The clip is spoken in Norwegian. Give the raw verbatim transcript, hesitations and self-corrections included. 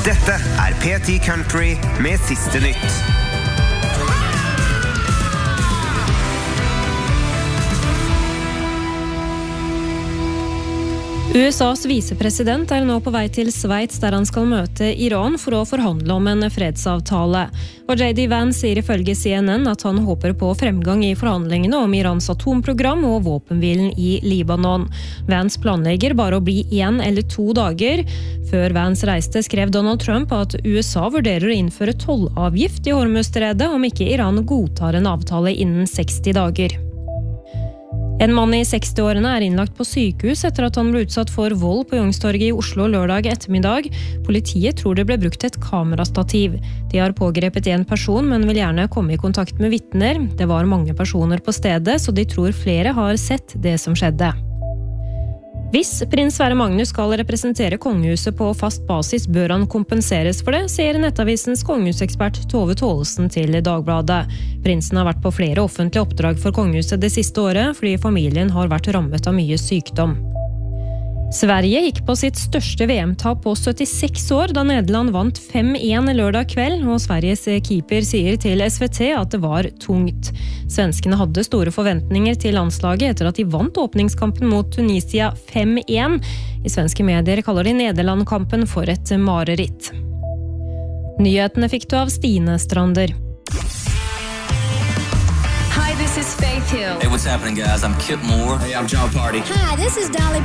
Dette er P ti Country med siste nytt. U S A's visepresident er nå på vei til Sveits der han skal møte Iran for å forhandle om en fredsavtale. Og J D Vance sier ifølge C N N at han håper på fremgang i forhandlingene om Irans atomprogram og våpenhvilen i Libanon. Vance planlegger bare å bli en eller to dager. Før Vance reiste skrev Donald Trump at U S A vurderer å innføre tollavgift i Hormuzstredet om ikke Iran godtar en avtale innen seksti dager. En mann i seksti-årene er innlagt på sykehus etter at han ble utsatt for vold på Youngstorget i Oslo lørdag ettermiddag. Politiet tror det ble brukt et kamerastativ. De har pågrepet en person, men vil gjerne komme i kontakt med vitner. Det var mange personer på stedet, så de tror flere har sett det som skjedde. Hvis prins Sverre Magnus skal representere kongehuset på fast basis, bør han kompenseres for det, sier nettavisens kongehusekspert Tove Tålesen til Dagbladet. Prinsen har vært på flere offentlige oppdrag for kongehuset det siste året, fordi familien har vært rammet av mye sykdom. Sverige gikk på sitt største V M-tap på syttiseks år da Nederland vant fem en lørdag kveld, og Sveriges keeper sier til S V T at det var tungt. Svenskene hadde store forventninger til landslaget etter at de vant åpningskampen mot Tunisia fem en. I svenske medier kaller de Nederland-kampen for et mareritt. Nyhetene fikk du av Stine Strander. Hi, this is Faith Hill. Hey, what's happening, guys? I'm Kip Moore. Hey, I'm John Party. Hi, this is Dolly